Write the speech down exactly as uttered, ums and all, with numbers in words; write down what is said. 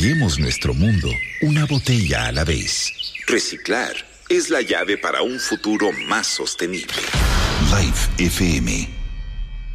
Cambiemos nuestro mundo una botella a la vez. Reciclar es la llave para un futuro más sostenible. Life F M